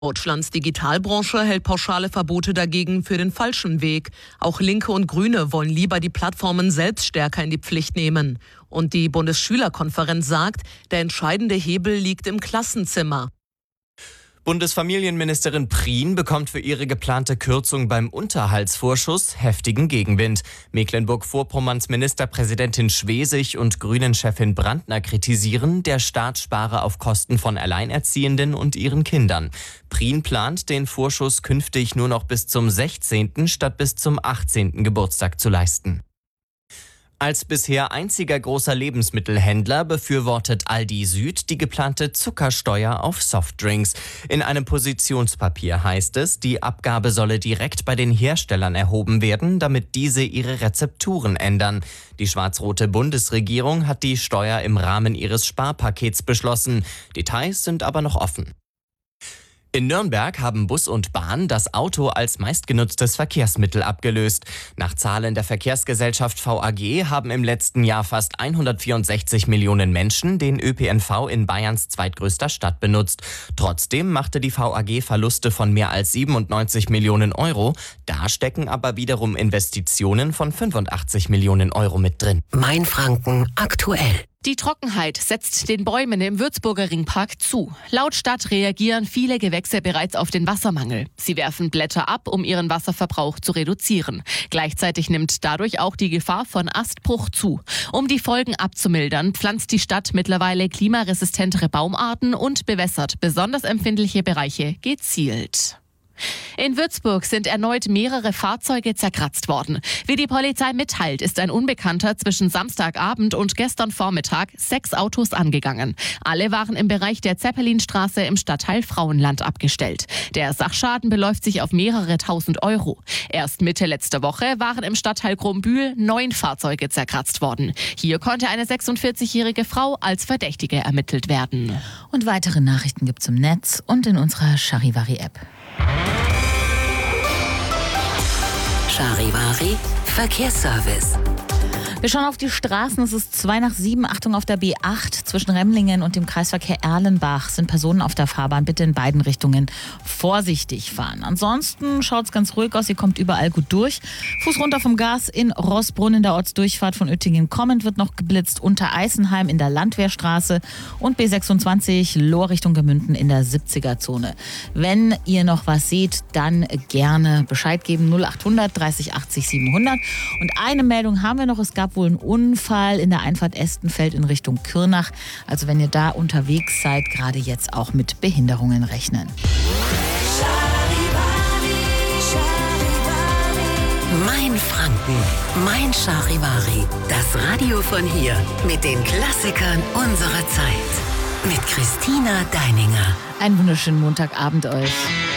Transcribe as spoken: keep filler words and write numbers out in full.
Deutschlands Digitalbranche hält pauschale Verbote dagegen für den falschen Weg. Auch Linke und Grüne wollen lieber die Plattformen selbst stärker in die Pflicht nehmen. Und die Bundesschülerkonferenz sagt, der entscheidende Hebel liegt im Klassenzimmer. Bundesfamilienministerin Prien bekommt für ihre geplante Kürzung beim Unterhaltsvorschuss heftigen Gegenwind. Mecklenburg-Vorpommerns Ministerpräsidentin Schwesig und Grünen-Chefin Brandner kritisieren, der Staat spare auf Kosten von Alleinerziehenden und ihren Kindern. Prien plant, den Vorschuss künftig nur noch bis zum sechzehnten statt bis zum achtzehnten Geburtstag zu leisten. Als bisher einziger großer Lebensmittelhändler befürwortet Aldi Süd die geplante Zuckersteuer auf Softdrinks. In einem Positionspapier heißt es, die Abgabe solle direkt bei den Herstellern erhoben werden, damit diese ihre Rezepturen ändern. Die schwarz-rote Bundesregierung hat die Steuer im Rahmen ihres Sparpakets beschlossen. Details sind aber noch offen. In Nürnberg haben Bus und Bahn das Auto als meistgenutztes Verkehrsmittel abgelöst. Nach Zahlen der Verkehrsgesellschaft V A G haben im letzten Jahr fast hundertvierundsechzig Millionen Menschen den Ö P N V in Bayerns zweitgrößter Stadt benutzt. Trotzdem machte die V A G Verluste von mehr als siebenundneunzig Millionen Euro. Da stecken aber wiederum Investitionen von fünfundachtzig Millionen Euro mit drin. Mainfranken aktuell. Die Trockenheit setzt den Bäumen im Würzburger Ringpark zu. Laut Stadt reagieren viele Gewächse bereits auf den Wassermangel. Sie werfen Blätter ab, um ihren Wasserverbrauch zu reduzieren. Gleichzeitig nimmt dadurch auch die Gefahr von Astbruch zu. Um die Folgen abzumildern, pflanzt die Stadt mittlerweile klimaresistentere Baumarten und bewässert besonders empfindliche Bereiche gezielt. In Würzburg sind erneut mehrere Fahrzeuge zerkratzt worden. Wie die Polizei mitteilt, ist ein Unbekannter zwischen Samstagabend und gestern Vormittag sechs Autos angegangen. Alle waren im Bereich der Zeppelinstraße im Stadtteil Frauenland abgestellt. Der Sachschaden beläuft sich auf mehrere tausend Euro. Erst Mitte letzter Woche waren im Stadtteil Grombühl neun Fahrzeuge zerkratzt worden. Hier konnte eine sechsundvierzigjährige Frau als Verdächtige ermittelt werden. Und weitere Nachrichten gibt's im Netz und in unserer Charivari-App. Charivari Verkehrsservice. Wir schauen auf die Straßen. Es ist zwei nach sieben. Achtung auf der B acht zwischen Remlingen und dem Kreisverkehr Erlenbach sind Personen auf der Fahrbahn. Bitte in beiden Richtungen vorsichtig fahren. Ansonsten schaut es ganz ruhig aus. Ihr kommt überall gut durch. Fuß runter vom Gas in Roßbrunn in der Ortsdurchfahrt von Uettingen kommend wird noch geblitzt. Unter Eisenheim in der Landwehrstraße und B sechsundzwanzig Lohr Richtung Gemünden in der siebziger-Zone. Wenn ihr noch was seht, dann gerne Bescheid geben. null achthundert dreißig achtzig siebenhundert. Und eine Meldung haben wir noch. Es gab wohl einen Unfall in der Einfahrt Estenfeld in Richtung Kürnach. Also wenn ihr da unterwegs seid, gerade jetzt auch mit Behinderungen rechnen. Mainfranken, mein Charivari. Das Radio von hier mit den Klassikern unserer Zeit. Mit Christina Deininger. Einen wunderschönen Montagabend euch.